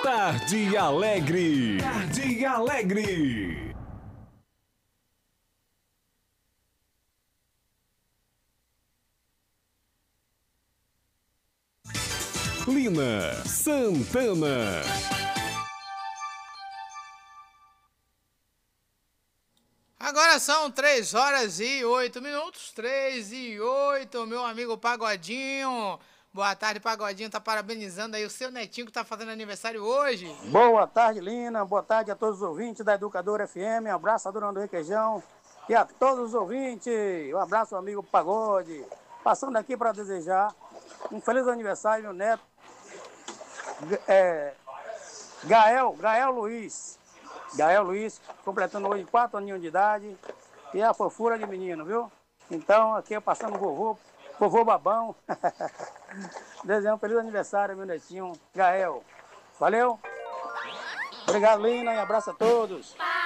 Tarde Alegre. Tarde Alegre. Lina Santana. Agora são 3h08. 3h08, meu amigo Pagodinho. Boa tarde, Pagodinho. Tá parabenizando aí o seu netinho que tá fazendo aniversário hoje. Boa tarde, Lina. Boa tarde a todos os ouvintes da Educadora FM. Um abraço a Dona do Requeijão e a todos os ouvintes. Um abraço, amigo Pagode. Passando aqui para desejar um feliz aniversário, meu neto, Gael Luiz. Gael Luiz, completando hoje 4 aninhos de idade. E é a fofura de menino, viu? Então, aqui eu passando o vovô babão. Desejando um feliz aniversário, meu netinho, Gael. Valeu? Obrigado, Lina, e abraço a todos.